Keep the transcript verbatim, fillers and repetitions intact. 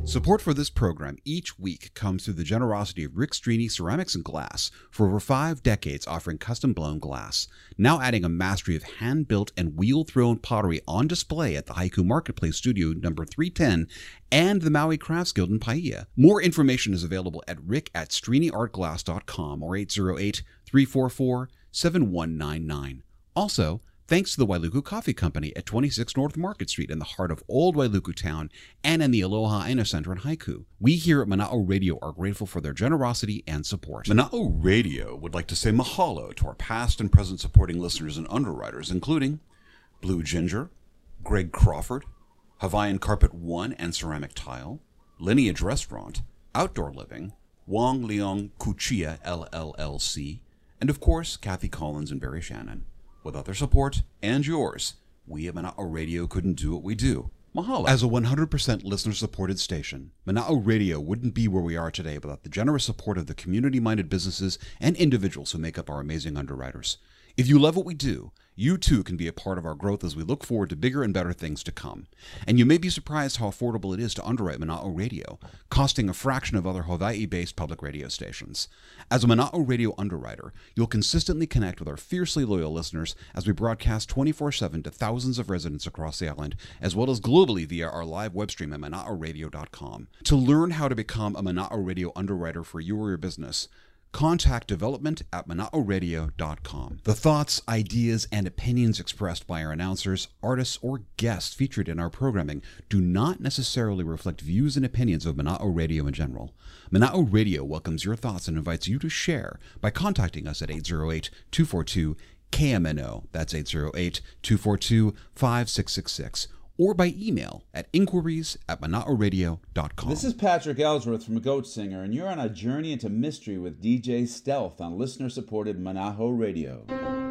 Support for this program each week comes through the generosity of Rick Strini Ceramics and Glass, for over five decades offering custom-blown glass, now adding a mastery of hand-built and wheel-thrown pottery on display at the Haiku Marketplace Studio number three ten and the Maui Crafts Guild in Paia. More information is available at rick at strini art glass dot com or eight zero eight, three four four, seven one nine nine. Also, thanks to the Wailuku Coffee Company at twenty-six North Market Street in the heart of Old Wailuku Town and in the Aloha Aina Center in Haiku. We here at Mana'o Radio are grateful for their generosity and support. Mana'o Radio would like to say mahalo to our past and present supporting listeners and underwriters, including Blue Ginger, Greg Crawford, Hawaiian Carpet One and Ceramic Tile, Lineage Restaurant, Outdoor Living, Wong Leong Kuchia L L L C, and of course, Kathy Collins and Barry Shannon. Without their support, and yours, we at Mana'o Radio couldn't do what we do. Mahalo. As a one hundred percent listener-supported station, Mana'o Radio wouldn't be where we are today without the generous support of the community-minded businesses and individuals who make up our amazing underwriters. If you love what we do, you too can be a part of our growth as we look forward to bigger and better things to come. And you may be surprised how affordable it is to underwrite Mana'o Radio, costing a fraction of other Hawaii-based public radio stations. As a Mana'o Radio underwriter, you'll consistently connect with our fiercely loyal listeners as we broadcast twenty-four seven to thousands of residents across the island, as well as globally via our live web stream at mana'o radio dot com. To learn how to become a Mana'o Radio underwriter for you or your business, contact development at mana'o radio dot com. The thoughts, ideas, and opinions expressed by our announcers, artists, or guests featured in our programming do not necessarily reflect views and opinions of Mana'o Radio in general. Mana'o Radio welcomes your thoughts and invites you to share by contacting us at eight zero eight, two four two, K M N O. That's eight zero eight, two four two, five six six six. Or by email at inquiries at mana'o radio dot com. This is Patrick Ellsworth from Goat Singer, and you're on a journey into mystery with D J Stealth on listener-supported Mana'o Radio.